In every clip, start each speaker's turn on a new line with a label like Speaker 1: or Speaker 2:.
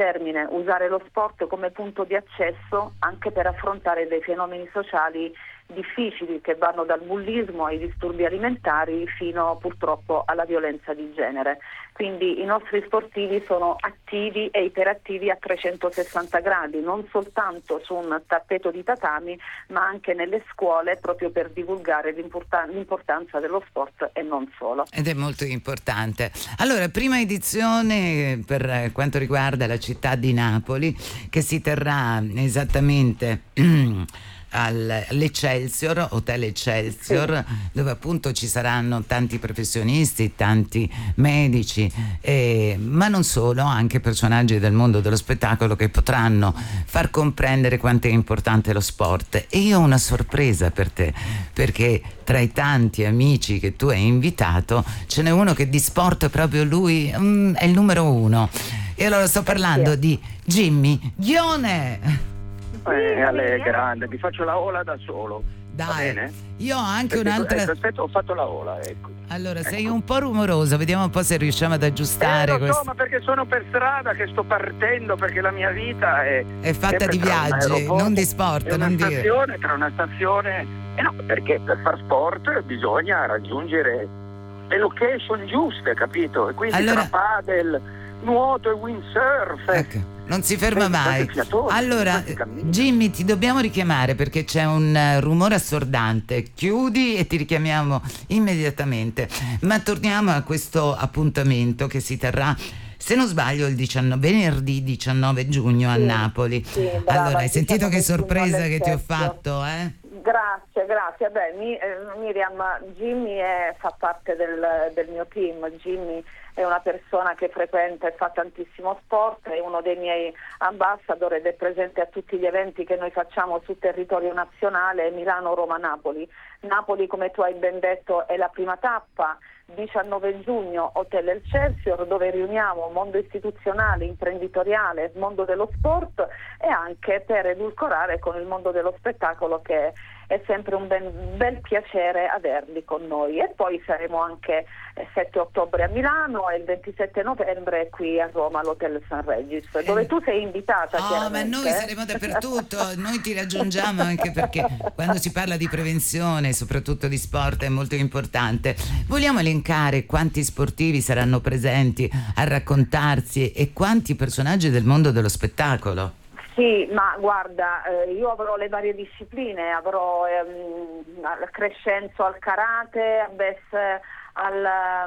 Speaker 1: termine, usare lo sport come punto di accesso anche per affrontare dei fenomeni sociali difficili che vanno dal bullismo ai disturbi alimentari fino purtroppo alla violenza di genere. Quindi i nostri sportivi sono attivi e iperattivi a 360 gradi, non soltanto su un tappeto di tatami, ma anche nelle scuole, proprio per divulgare l'importanza dello sport e non solo.
Speaker 2: Ed è molto importante. Allora, prima edizione per quanto riguarda la città di Napoli, che si terrà esattamente all'Eccelsior, Hotel Excelsior, dove appunto ci saranno tanti professionisti, tanti medici, ma non solo, anche personaggi del mondo dello spettacolo che potranno far comprendere quanto è importante lo sport. E io ho una sorpresa per te, perché tra i tanti amici che tu hai invitato ce n'è uno che di sport proprio lui è il numero uno. E allora sto parlando di Jimmy Ghione.
Speaker 3: Ale, grande, mi faccio la ola da solo.
Speaker 2: Dai,
Speaker 3: va bene?
Speaker 2: Io ho anche un'altra.
Speaker 3: Aspetta, ho fatto la ola, ecco.
Speaker 2: Allora, sei un po' rumoroso, vediamo un po' se riusciamo ad aggiustare
Speaker 3: Lo so, ma perché sono per strada che sto partendo, perché la mia vita è
Speaker 2: fatta di viaggi, non di sport, non dire.
Speaker 3: Stazione, tra una stazione. No, perché per far sport bisogna raggiungere le location giuste, capito? E quindi tra padel, nuoto e windsurf.
Speaker 2: Ecco. Non si ferma mai. Allora, Jimmy, ti dobbiamo richiamare perché c'è un rumore assordante. Chiudi e ti richiamiamo immediatamente. Ma torniamo a questo appuntamento che si terrà, se non sbaglio, il venerdì 19 giugno a Napoli.
Speaker 1: Sì, brava,
Speaker 2: allora, hai sentito che sorpresa che ti ho fatto, eh?
Speaker 1: Grazie. Miriam, Jimmy fa parte del mio team. Jimmy è una persona che frequenta e fa tantissimo sport, è uno dei miei ambassador ed è presente a tutti gli eventi che noi facciamo sul territorio nazionale, Milano, Roma, Napoli. Napoli, come tu hai ben detto, è la prima tappa. 19 giugno Hotel Excelsior, dove riuniamo mondo istituzionale, imprenditoriale, mondo dello sport e anche per edulcorare con il mondo dello spettacolo, che è sempre un bel piacere averli con noi. E poi saremo anche 7 ottobre a Milano e il 27 novembre qui a Roma all'Hotel San Regis, dove tu sei invitata.
Speaker 2: Ma noi saremo dappertutto, noi ti raggiungiamo anche perché quando si parla di prevenzione, soprattutto di sport, è molto importante. Vogliamo elencare quanti sportivi saranno presenti a raccontarsi e quanti personaggi del mondo dello spettacolo?
Speaker 1: Sì, ma guarda, io avrò le varie discipline, avrò Crescenzo al karate, Abbes al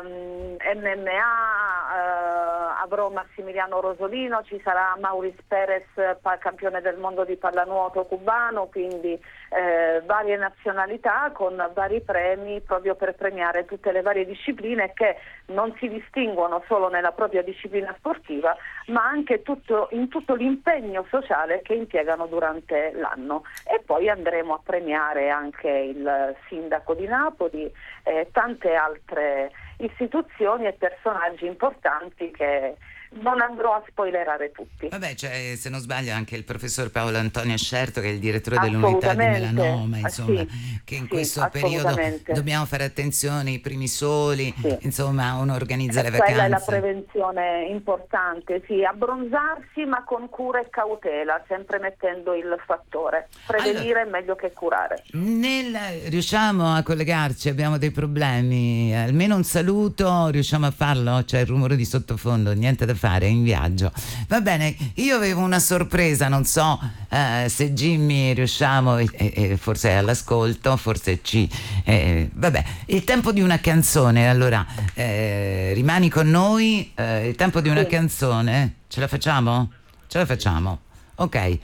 Speaker 1: MMA, avrò Massimiliano Rosolino, ci sarà Maurice Perez, campione del mondo di pallanuoto cubano, quindi varie nazionalità con vari premi, proprio per premiare tutte le varie discipline che non si distinguono solo nella propria disciplina sportiva, ma anche in tutto l'impegno sociale che impiegano durante l'anno. E poi andremo a premiare anche il sindaco di Napoli e tante altre istituzioni e personaggi importanti che non andrò a spoilerare tutti.
Speaker 2: Vabbè, c'è, se non sbaglio, anche il professor Paolo Antonio Scerto, che è il direttore dell'unità di melanoma, insomma, che in questo periodo dobbiamo fare attenzione ai primi soli, insomma, uno organizza le vacanze.
Speaker 1: Quella è la prevenzione importante, sì, abbronzarsi ma con cura e cautela, sempre mettendo il fattore. Prevenire è meglio che curare.
Speaker 2: Riusciamo a collegarci? Abbiamo dei problemi, almeno un saluto, riusciamo a farlo? C'è il rumore di sottofondo, niente da fare, in viaggio. Va bene, io avevo una sorpresa, non so se Jimmy riusciamo, forse è all'ascolto, forse vabbè, il tempo di una canzone. Allora rimani con noi, il tempo di una canzone, ce la facciamo? Ce la facciamo, ok.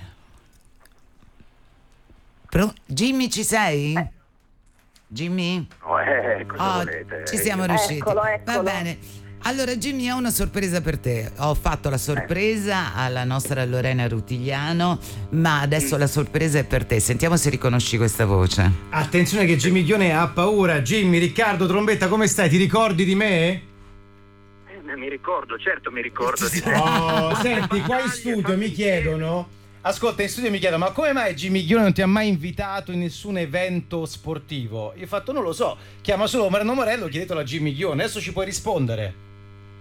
Speaker 2: Jimmy, ci sei? Jimmy?
Speaker 3: Cosa volete?
Speaker 2: Ci siamo riusciti.
Speaker 1: Eccolo.
Speaker 2: Va bene. Allora Jimmy, ho una sorpresa per te. Ho fatto la sorpresa alla nostra Lorena Rutigliano, ma adesso la sorpresa è per te. Sentiamo se riconosci questa voce.
Speaker 4: Attenzione che Jimmy Ghione ha paura. Jimmy, Riccardo Trombetta, come stai? Ti ricordi di me?
Speaker 3: Mi ricordo, certo mi ricordo di te.
Speaker 4: Oh, senti, qua in studio mi chiedono... Ascolta, in studio mi chiedono: ma come mai Jimmy Ghione non ti ha mai invitato in nessun evento sportivo? Io ho fatto: non lo so, chiama solo Marino Morello, chiedetelo a Jimmy Ghione. Adesso ci puoi rispondere.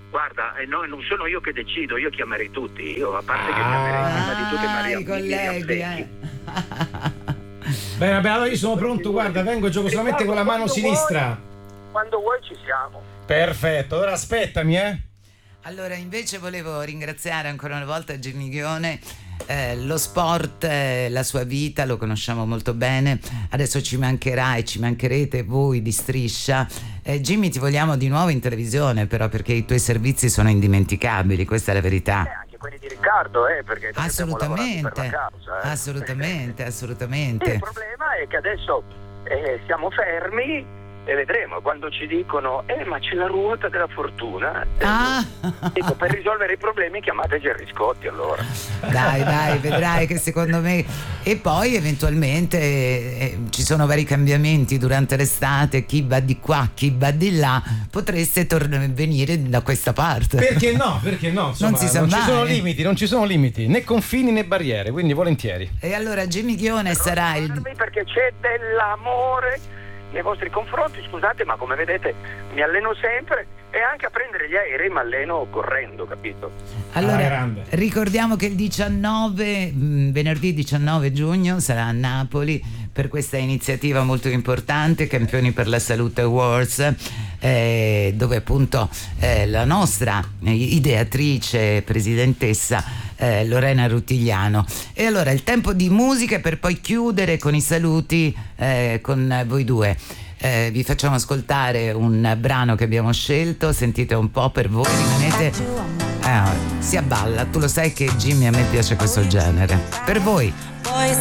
Speaker 3: Guarda, no, non sono io che decido, io chiamerei tutti. Io, a parte che chiamerei prima di tutti Maria
Speaker 2: i colleghi,
Speaker 4: Bene, allora io sono pronto, guarda, vengo e gioco solamente con la mano sinistra.
Speaker 3: Quando vuoi ci siamo.
Speaker 4: Perfetto, allora aspettami,
Speaker 2: Allora, invece volevo ringraziare ancora una volta Jimmy Ghione. Lo sport, la sua vita, lo conosciamo molto bene. Adesso ci mancherà e ci mancherete voi di Striscia. Jimmy, ti vogliamo di nuovo in televisione, però, perché i tuoi servizi sono indimenticabili, questa è la verità.
Speaker 3: Anche quelli di Riccardo, perché
Speaker 2: Assolutamente,
Speaker 3: per la causa,
Speaker 2: assolutamente.
Speaker 3: Il problema è che adesso siamo fermi e vedremo. Quando ci dicono ma c'è la ruota della fortuna, dico, per risolvere i problemi chiamate Gerry Scotti, allora
Speaker 2: dai, vedrai che secondo me, e poi eventualmente ci sono vari cambiamenti durante l'estate, chi va di qua, chi va di là, potreste venire da questa parte,
Speaker 4: perché no, insomma,
Speaker 2: non si sa
Speaker 4: non
Speaker 2: mai.
Speaker 4: Non ci sono limiti, né confini né barriere, quindi volentieri.
Speaker 2: E allora Jimmy Ghione sarà
Speaker 3: perché c'è dell'amore nei vostri confronti, scusate, ma come vedete mi alleno sempre, e anche a prendere gli aerei mi alleno correndo, capito?
Speaker 2: Allora, ricordiamo che il 19, venerdì 19 giugno sarà a Napoli per questa iniziativa molto importante, Campioni per la Salute Awards, dove appunto la nostra ideatrice, presidentessa Lorena Rutigliano. E allora il tempo di musica per poi chiudere con i saluti con voi due. Vi facciamo ascoltare un brano che abbiamo scelto, sentite un po' per voi, rimanete, si abballa, tu lo sai che Jimmy a me piace questo genere, per voi.